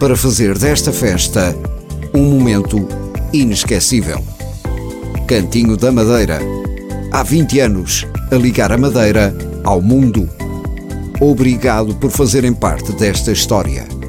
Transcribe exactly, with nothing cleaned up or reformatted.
para fazer desta festa um momento inesquecível. Cantinho da Madeira. Há vinte anos a ligar a Madeira ao mundo. Obrigado por fazerem parte desta história.